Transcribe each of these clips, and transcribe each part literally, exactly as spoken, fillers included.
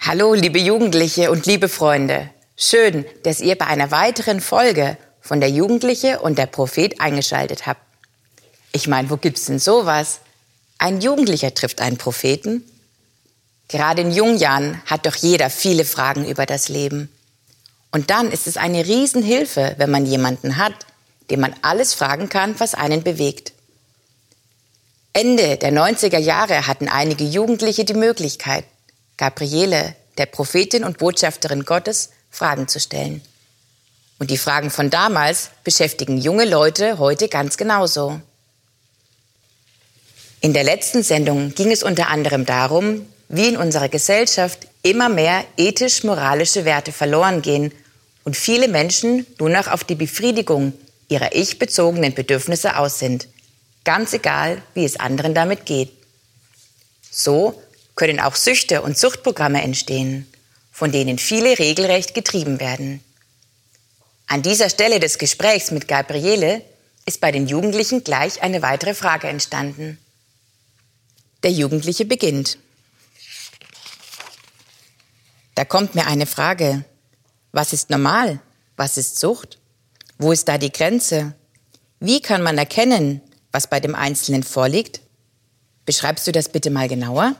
Hallo, liebe Jugendliche und liebe Freunde. Schön, dass ihr bei einer weiteren Folge von der Jugendliche und der Prophet eingeschaltet habt. Ich meine, wo gibt's denn sowas? Ein Jugendlicher trifft einen Propheten? Gerade in jungen Jahren hat doch jeder viele Fragen über das Leben. Und dann ist es eine Riesenhilfe, wenn man jemanden hat, dem man alles fragen kann, was einen bewegt. Ende der neunziger Jahre hatten einige Jugendliche die Möglichkeit, Gabriele, der Prophetin und Botschafterin Gottes, Fragen zu stellen. Und die Fragen von damals beschäftigen junge Leute heute ganz genauso. In der letzten Sendung ging es unter anderem darum, wie in unserer Gesellschaft immer mehr ethisch-moralische Werte verloren gehen und viele Menschen nur noch auf die Befriedigung ihrer ich-bezogenen Bedürfnisse aus sind, ganz egal, wie es anderen damit geht. So können auch Süchte und Suchtprogramme entstehen, von denen viele regelrecht getrieben werden. An dieser Stelle des Gesprächs mit Gabriele ist bei den Jugendlichen gleich eine weitere Frage entstanden. Der Jugendliche beginnt. Da kommt mir eine Frage. Was ist normal? Was ist Sucht? Wo ist da die Grenze? Wie kann man erkennen, was bei dem Einzelnen vorliegt? Beschreibst du das bitte mal genauer?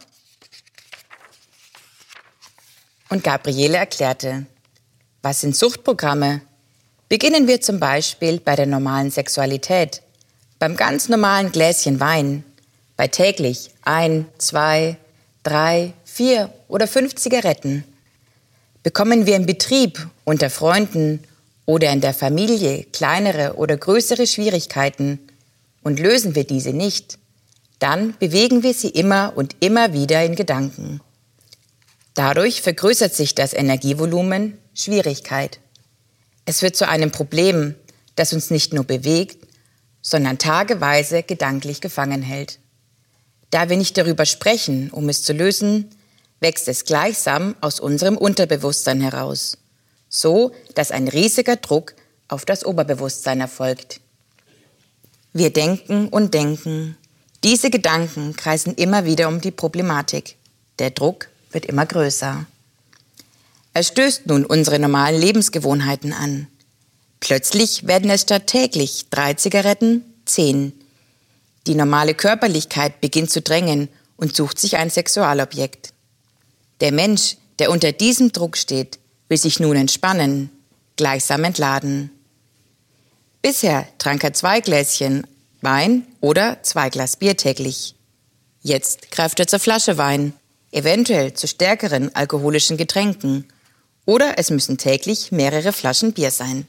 Und Gabriele erklärte, was sind Suchtprogramme? Beginnen wir zum Beispiel bei der normalen Sexualität, beim ganz normalen Gläschen Wein, bei täglich ein, zwei, drei, vier oder fünf Zigaretten. Bekommen wir im Betrieb, unter Freunden oder in der Familie kleinere oder größere Schwierigkeiten und lösen wir diese nicht, dann bewegen wir sie immer und immer wieder in Gedanken. Dadurch vergrößert sich das Energievolumen, Schwierigkeit. Es wird zu einem Problem, das uns nicht nur bewegt, sondern tageweise gedanklich gefangen hält. Da wir nicht darüber sprechen, um es zu lösen, wächst es gleichsam aus unserem Unterbewusstsein heraus, so dass ein riesiger Druck auf das Oberbewusstsein erfolgt. Wir denken und denken. Diese Gedanken kreisen immer wieder um die Problematik. Der Druck wird immer größer. Er stößt nun unsere normalen Lebensgewohnheiten an. Plötzlich werden es statt täglich drei Zigaretten zehn. Die normale Körperlichkeit beginnt zu drängen und sucht sich ein Sexualobjekt. Der Mensch, der unter diesem Druck steht, will sich nun entspannen, gleichsam entladen. Bisher trank er zwei Gläschen Wein oder zwei Glas Bier täglich. Jetzt greift er zur Flasche Wein, eventuell zu stärkeren alkoholischen Getränken. Oder es müssen täglich mehrere Flaschen Bier sein.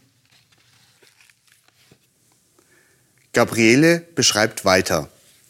Gabriele beschreibt weiter.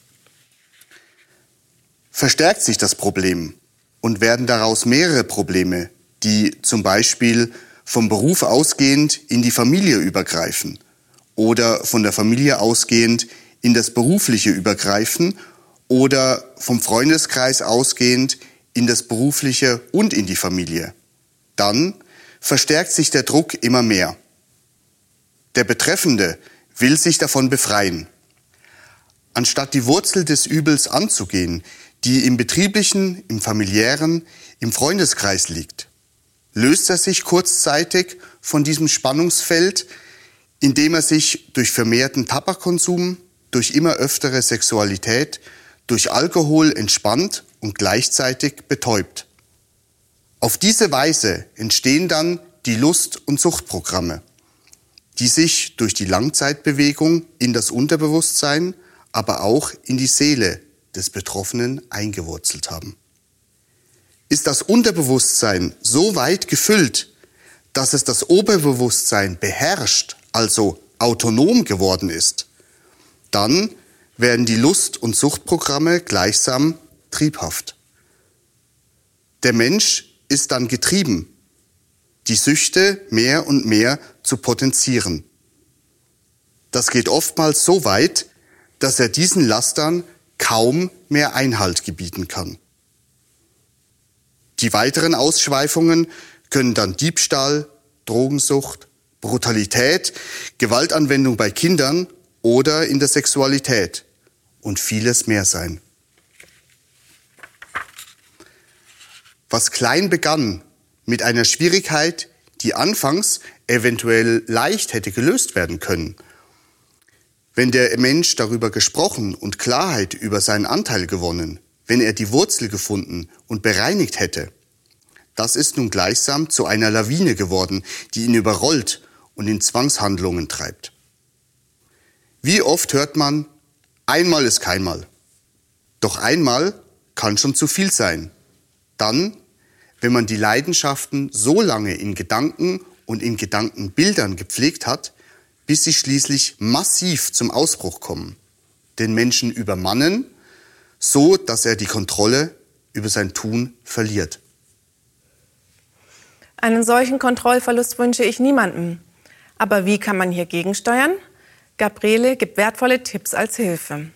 Verstärkt sich das Problem und werden daraus mehrere Probleme, die zum Beispiel vom Beruf ausgehend in die Familie übergreifen oder von der Familie ausgehend in das Berufliche übergreifen oder vom Freundeskreis ausgehend in das Berufliche und in die Familie. Dann verstärkt sich der Druck immer mehr. Der Betreffende will sich davon befreien. Anstatt die Wurzel des Übels anzugehen, die im betrieblichen, im familiären, im Freundeskreis liegt, löst er sich kurzzeitig von diesem Spannungsfeld, indem er sich durch vermehrten Tabakkonsum, durch immer öftere Sexualität, durch Alkohol entspannt und gleichzeitig betäubt. Auf diese Weise entstehen dann die Lust- und Suchtprogramme, die sich durch die Langzeitbewegung in das Unterbewusstsein, aber auch in die Seele des Betroffenen eingewurzelt haben. Ist das Unterbewusstsein so weit gefüllt, dass es das Oberbewusstsein beherrscht, also autonom geworden ist, dann werden die Lust- und Suchtprogramme gleichsam triebhaft. Der Mensch ist dann getrieben, die Süchte mehr und mehr zu potenzieren. Das geht oftmals so weit, dass er diesen Lastern kaum mehr Einhalt gebieten kann. Die weiteren Ausschweifungen können dann Diebstahl, Drogensucht, Brutalität, Gewaltanwendung bei Kindern oder in der Sexualität und vieles mehr sein. Was klein begann mit einer Schwierigkeit, die anfangs eventuell leicht hätte gelöst werden können. Wenn der Mensch darüber gesprochen und Klarheit über seinen Anteil gewonnen, wenn er die Wurzel gefunden und bereinigt hätte, das ist nun gleichsam zu einer Lawine geworden, die ihn überrollt und in Zwangshandlungen treibt. Wie oft hört man, einmal ist keinmal. Doch einmal kann schon zu viel sein. Dann, wenn man die Leidenschaften so lange in Gedanken und in Gedankenbildern gepflegt hat, bis sie schließlich massiv zum Ausbruch kommen, den Menschen übermannen, so dass er die Kontrolle über sein Tun verliert. Einen solchen Kontrollverlust wünsche ich niemandem. Aber wie kann man hier gegensteuern? Gabriele gibt wertvolle Tipps als Hilfe.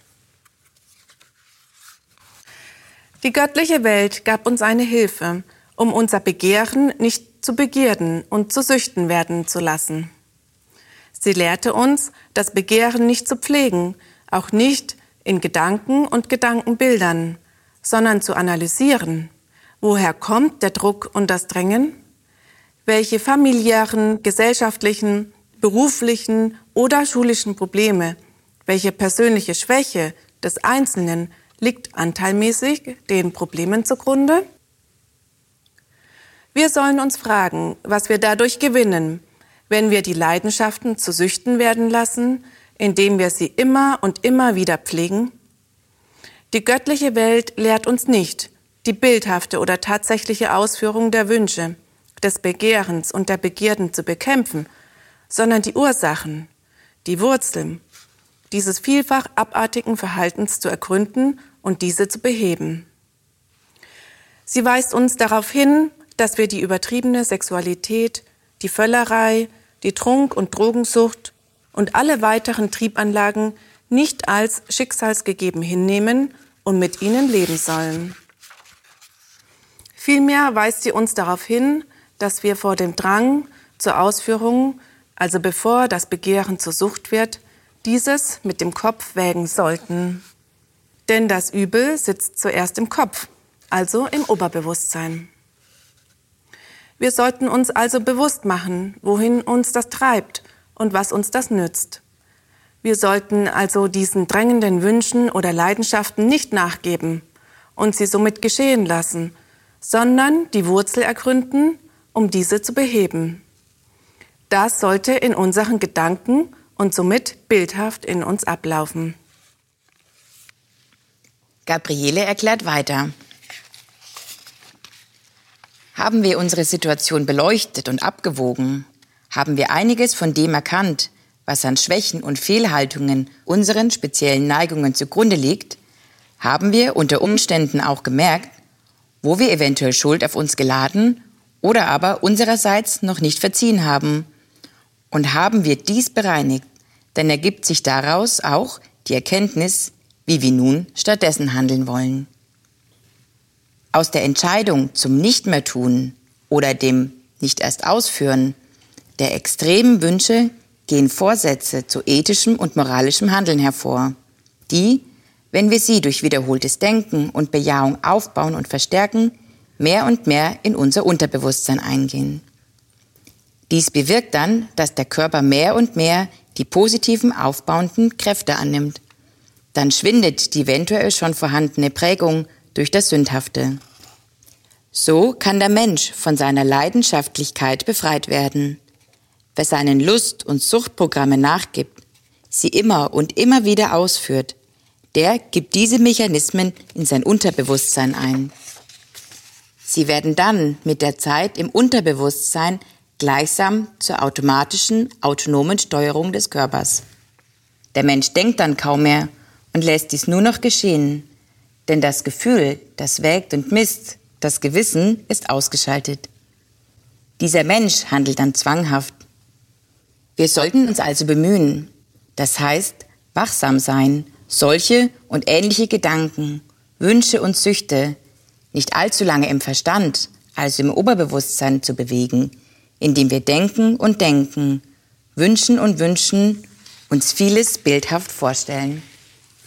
Die göttliche Welt gab uns eine Hilfe, um unser Begehren nicht zu Begierden und zu Süchten werden zu lassen. Sie lehrte uns, das Begehren nicht zu pflegen, auch nicht in Gedanken und Gedankenbildern, sondern zu analysieren. Woher kommt der Druck und das Drängen? Welche familiären, gesellschaftlichen, beruflichen oder schulischen Probleme, welche persönliche Schwäche des Einzelnen liegt anteilmäßig den Problemen zugrunde? Wir sollen uns fragen, was wir dadurch gewinnen, wenn wir die Leidenschaften zu Süchten werden lassen, indem wir sie immer und immer wieder pflegen. Die göttliche Welt lehrt uns nicht die bildhafte oder tatsächliche Ausführung der Wünsche, des Begehrens und der Begierden zu bekämpfen, sondern die Ursachen, die Wurzeln dieses vielfach abartigen Verhaltens zu ergründen und diese zu beheben. Sie weist uns darauf hin, dass wir die übertriebene Sexualität, die Völlerei, die Trunk- und Drogensucht und alle weiteren Triebanlagen nicht als schicksalsgegeben hinnehmen und mit ihnen leben sollen. Vielmehr weist sie uns darauf hin, dass wir vor dem Drang zur Ausführung, also bevor das Begehren zur Sucht wird, dieses mit dem Kopf wägen sollten. Denn das Übel sitzt zuerst im Kopf, also im Oberbewusstsein. Wir sollten uns also bewusst machen, wohin uns das treibt und was uns das nützt. Wir sollten also diesen drängenden Wünschen oder Leidenschaften nicht nachgeben und sie somit geschehen lassen, sondern die Wurzel ergründen, um diese zu beheben. Das sollte in unseren Gedanken und somit bildhaft in uns ablaufen. Gabriele erklärt weiter. Haben wir unsere Situation beleuchtet und abgewogen, haben wir einiges von dem erkannt, was an Schwächen und Fehlhaltungen unseren speziellen Neigungen zugrunde liegt, haben wir unter Umständen auch gemerkt, wo wir eventuell Schuld auf uns geladen oder aber unsererseits noch nicht verziehen haben. Und haben wir dies bereinigt, dann ergibt sich daraus auch die Erkenntnis, wie wir nun stattdessen handeln wollen. Aus der Entscheidung zum Nicht-mehr-Tun oder dem Nicht-erst-Ausführen der extremen Wünsche gehen Vorsätze zu ethischem und moralischem Handeln hervor, die, wenn wir sie durch wiederholtes Denken und Bejahung aufbauen und verstärken, mehr und mehr in unser Unterbewusstsein eingehen. Dies bewirkt dann, dass der Körper mehr und mehr die positiven, aufbauenden Kräfte annimmt. Dann schwindet die eventuell schon vorhandene Prägung durch das Sündhafte. So kann der Mensch von seiner Leidenschaftlichkeit befreit werden. Wer seinen Lust- und Suchtprogramme nachgibt, sie immer und immer wieder ausführt, der gibt diese Mechanismen in sein Unterbewusstsein ein. Sie werden dann mit der Zeit im Unterbewusstsein gleichsam zur automatischen, autonomen Steuerung des Körpers. Der Mensch denkt dann kaum mehr und lässt dies nur noch geschehen, denn das Gefühl, das wägt und misst, das Gewissen ist ausgeschaltet. Dieser Mensch handelt dann zwanghaft. Wir sollten uns also bemühen, das heißt wachsam sein, solche und ähnliche Gedanken, Wünsche und Süchte nicht allzu lange im Verstand, also im Oberbewusstsein zu bewegen, indem wir denken und denken, wünschen und wünschen, uns vieles bildhaft vorstellen.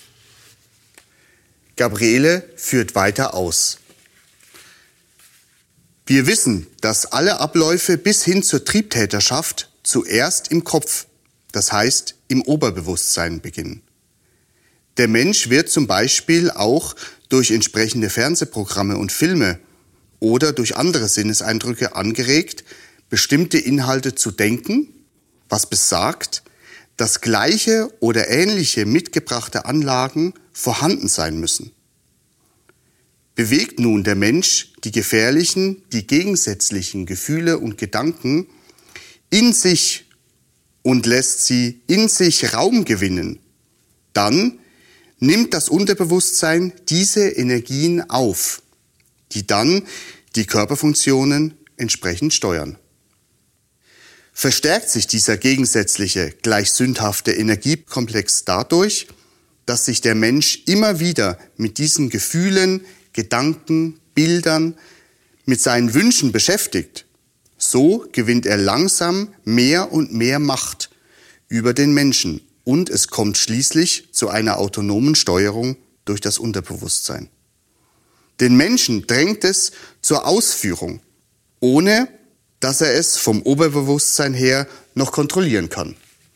Gabriele führt weiter aus. Wir wissen, dass alle Abläufe bis hin zur Triebtäterschaft zuerst im Kopf, das heißt im Oberbewusstsein, beginnen. Der Mensch wird zum Beispiel auch durch entsprechende Fernsehprogramme und Filme oder durch andere Sinneseindrücke angeregt, bestimmte Inhalte zu denken, was besagt, dass gleiche oder ähnliche mitgebrachte Anlagen vorhanden sein müssen. Bewegt nun der Mensch die gefährlichen, die gegensätzlichen Gefühle und Gedanken in sich und lässt sie in sich Raum gewinnen, dann nimmt das Unterbewusstsein diese Energien auf, die dann die Körperfunktionen entsprechend steuern. Verstärkt sich dieser gegensätzliche, gleich sündhafte Energiekomplex dadurch, dass sich der Mensch immer wieder mit diesen Gefühlen, Gedanken, Bildern, mit seinen Wünschen beschäftigt, so gewinnt er langsam mehr und mehr Macht über den Menschen und es kommt schließlich zu einer autonomen Steuerung durch das Unterbewusstsein. Den Menschen drängt es zur Ausführung, ohne dass er es vom Oberbewusstsein her noch kontrollieren kann.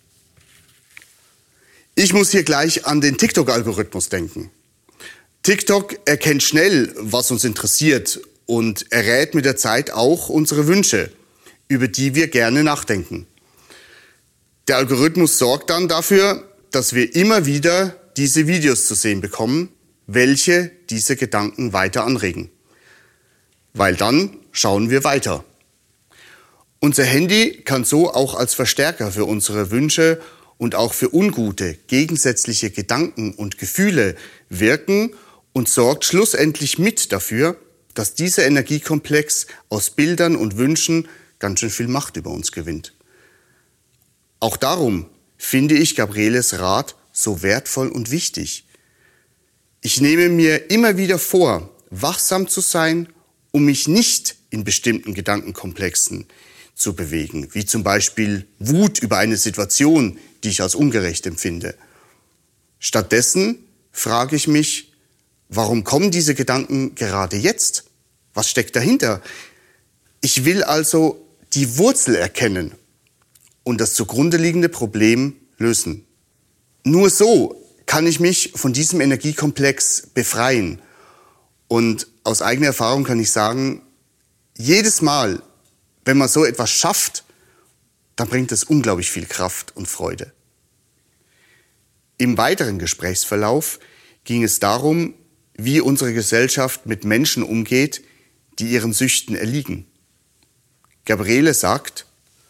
Ich muss hier gleich an den TikTok-Algorithmus denken. TikTok erkennt schnell, was uns interessiert und errät mit der Zeit auch unsere Wünsche, über die wir gerne nachdenken. Der Algorithmus sorgt dann dafür, dass wir immer wieder diese Videos zu sehen bekommen, welche diese Gedanken weiter anregen. Weil dann schauen wir weiter. Unser Handy kann so auch als Verstärker für unsere Wünsche und auch für ungute, gegensätzliche Gedanken und Gefühle wirken und sorgt schlussendlich mit dafür, dass dieser Energiekomplex aus Bildern und Wünschen ganz schön viel Macht über uns gewinnt. Auch darum finde ich Gabrieles Rat so wertvoll und wichtig. Ich nehme mir immer wieder vor, wachsam zu sein, um mich nicht in bestimmten Gedankenkomplexen zu bewegen, wie zum Beispiel Wut über eine Situation, die ich als ungerecht empfinde. Stattdessen frage ich mich, warum kommen diese Gedanken gerade jetzt? Was steckt dahinter? Ich will also die Wurzel erkennen und das zugrunde liegende Problem lösen. Nur so kann ich mich von diesem Energiekomplex befreien. Und aus eigener Erfahrung kann ich sagen, jedes Mal, wenn man so etwas schafft, dann bringt es unglaublich viel Kraft und Freude. Im weiteren Gesprächsverlauf ging es darum, wie unsere Gesellschaft mit Menschen umgeht, die ihren Süchten erliegen. Gabriele sagt,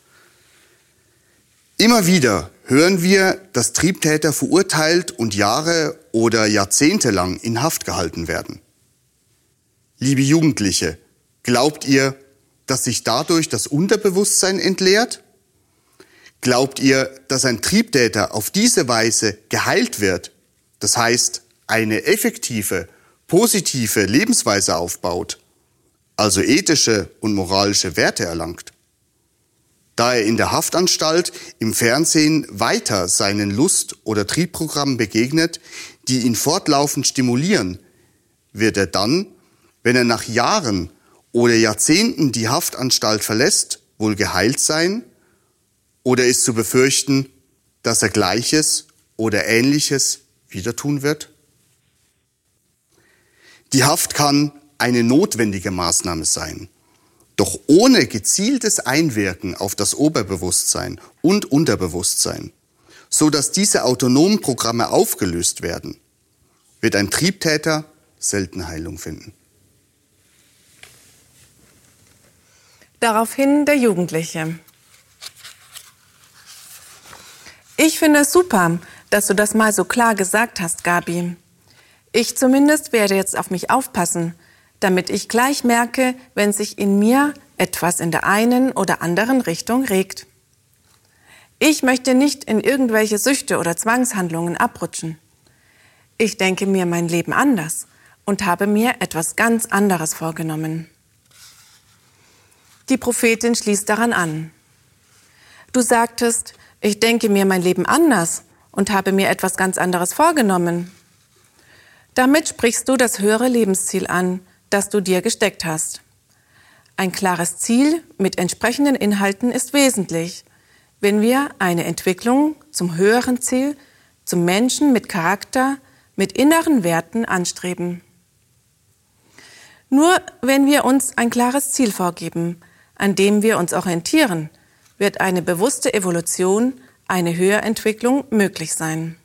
immer wieder hören wir, dass Triebtäter verurteilt und Jahre oder Jahrzehnte lang in Haft gehalten werden. Liebe Jugendliche, glaubt ihr, dass sich dadurch das Unterbewusstsein entleert? Glaubt ihr, dass ein Triebtäter auf diese Weise geheilt wird, das heißt eine effektive, positive Lebensweise aufbaut, also ethische und moralische Werte erlangt? Da er in der Haftanstalt im Fernsehen weiter seinen Lust- oder Triebprogrammen begegnet, die ihn fortlaufend stimulieren, wird er dann, wenn er nach Jahren oder Jahrzehnten die Haftanstalt verlässt, wohl geheilt sein? Oder ist zu befürchten, dass er Gleiches oder Ähnliches wieder tun wird? Die Haft kann eine notwendige Maßnahme sein. Doch ohne gezieltes Einwirken auf das Oberbewusstsein und Unterbewusstsein, so dass diese autonomen Programme aufgelöst werden, wird ein Triebtäter selten Heilung finden. Daraufhin der Jugendliche. Ich finde es super, dass du das mal so klar gesagt hast, Gabi. Ich zumindest werde jetzt auf mich aufpassen, damit ich gleich merke, wenn sich in mir etwas in der einen oder anderen Richtung regt. Ich möchte nicht in irgendwelche Süchte oder Zwangshandlungen abrutschen. Ich denke mir mein Leben anders und habe mir etwas ganz anderes vorgenommen. Die Prophetin schließt daran an. Du sagtest, ich denke mir mein Leben anders und habe mir etwas ganz anderes vorgenommen. Damit sprichst du das höhere Lebensziel an, das du dir gesteckt hast. Ein klares Ziel mit entsprechenden Inhalten ist wesentlich, wenn wir eine Entwicklung zum höheren Ziel, zum Menschen mit Charakter, mit inneren Werten anstreben. Nur wenn wir uns ein klares Ziel vorgeben, an dem wir uns orientieren, wird eine bewusste Evolution, eine Höherentwicklung möglich sein.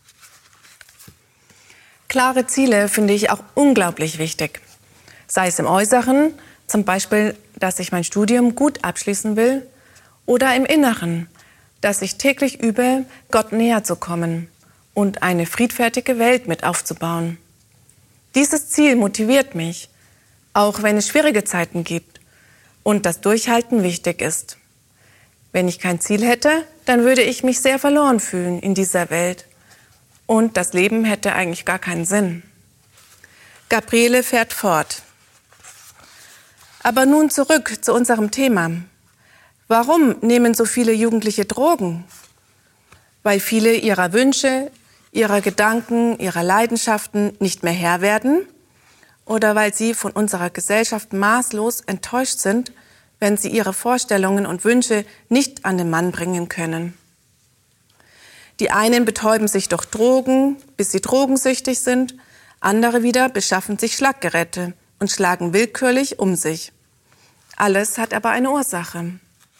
Klare Ziele finde ich auch unglaublich wichtig. Sei es im Äußeren, zum Beispiel, dass ich mein Studium gut abschließen will, oder im Inneren, dass ich täglich übe, Gott näher zu kommen und eine friedfertige Welt mit aufzubauen. Dieses Ziel motiviert mich, auch wenn es schwierige Zeiten gibt und das Durchhalten wichtig ist. Wenn ich kein Ziel hätte, dann würde ich mich sehr verloren fühlen in dieser Welt und das Leben hätte eigentlich gar keinen Sinn. Gabriele fährt fort. Aber nun zurück zu unserem Thema. Warum nehmen so viele Jugendliche Drogen? Weil viele ihrer Wünsche, ihrer Gedanken, ihrer Leidenschaften nicht mehr Herr werden? Oder weil sie von unserer Gesellschaft maßlos enttäuscht sind, wenn sie ihre Vorstellungen und Wünsche nicht an den Mann bringen können? Die einen betäuben sich durch Drogen, bis sie drogensüchtig sind, andere wieder beschaffen sich Schlaggeräte und schlagen willkürlich um sich. Alles hat aber eine Ursache.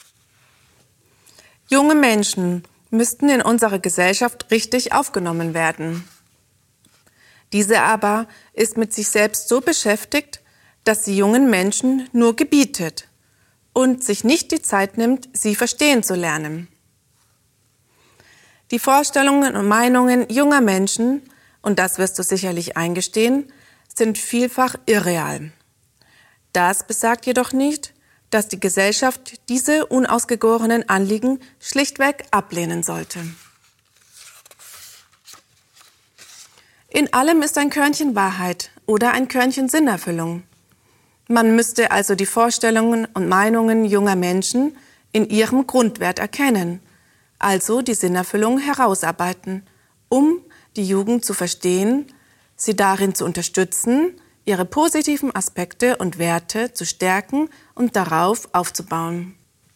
Junge Menschen müssten in unserer Gesellschaft richtig aufgenommen werden. Diese aber ist mit sich selbst so beschäftigt, dass sie jungen Menschen nur gebietet und sich nicht die Zeit nimmt, sie verstehen zu lernen. Die Vorstellungen und Meinungen junger Menschen, und das wirst du sicherlich eingestehen, sind vielfach irreal. Das besagt jedoch nicht, dass die Gesellschaft diese unausgegorenen Anliegen schlichtweg ablehnen sollte. In allem ist ein Körnchen Wahrheit oder ein Körnchen Sinnerfüllung. Man müsste also die Vorstellungen und Meinungen junger Menschen in ihrem Grundwert erkennen, also die Sinnerfüllung herausarbeiten, um die Jugend zu verstehen, sie darin zu unterstützen, ihre positiven Aspekte und Werte zu stärken und darauf aufzubauen.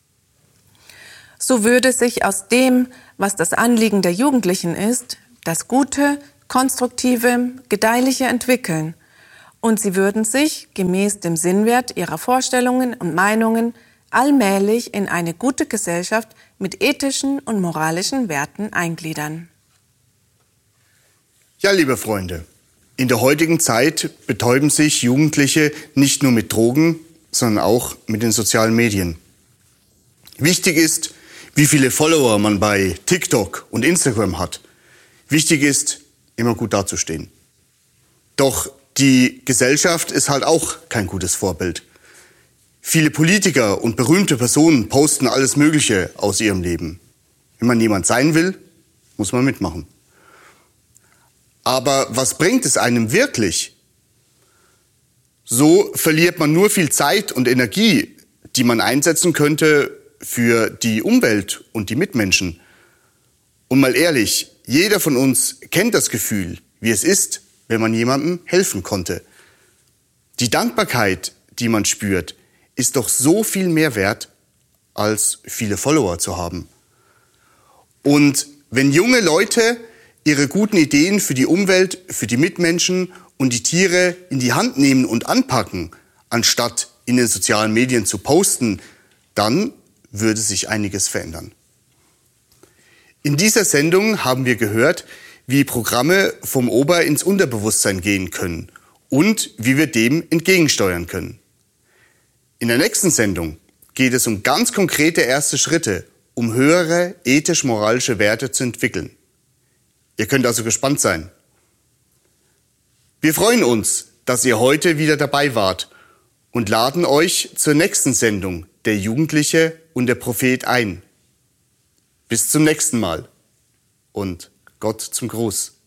So würde sich aus dem, was das Anliegen der Jugendlichen ist, das Gute, Konstruktive, Gedeihliche entwickeln und sie würden sich gemäß dem Sinnwert ihrer Vorstellungen und Meinungen allmählich in eine gute Gesellschaft mit ethischen und moralischen Werten eingliedern. Ja, liebe Freunde, in der heutigen Zeit betäuben sich Jugendliche nicht nur mit Drogen, sondern auch mit den sozialen Medien. Wichtig ist, wie viele Follower man bei TikTok und Instagram hat. Wichtig ist, immer gut dazustehen. Doch die Gesellschaft ist halt auch kein gutes Vorbild. Viele Politiker und berühmte Personen posten alles Mögliche aus ihrem Leben. Wenn man jemand sein will, muss man mitmachen. Aber was bringt es einem wirklich? So verliert man nur viel Zeit und Energie, die man einsetzen könnte für die Umwelt und die Mitmenschen. Und mal ehrlich, jeder von uns kennt das Gefühl, wie es ist, wenn man jemandem helfen konnte. Die Dankbarkeit, die man spürt, ist doch so viel mehr wert, als viele Follower zu haben. Und wenn junge Leute ihre guten Ideen für die Umwelt, für die Mitmenschen und die Tiere in die Hand nehmen und anpacken, anstatt in den sozialen Medien zu posten, dann würde sich einiges verändern. In dieser Sendung haben wir gehört, wie Programme vom Ober- ins Unterbewusstsein gehen können und wie wir dem entgegensteuern können. In der nächsten Sendung geht es um ganz konkrete erste Schritte, um höhere ethisch-moralische Werte zu entwickeln. Ihr könnt also gespannt sein. Wir freuen uns, dass ihr heute wieder dabei wart und laden euch zur nächsten Sendung Der Jugendliche und der Prophet ein. Bis zum nächsten Mal und Gott zum Gruß.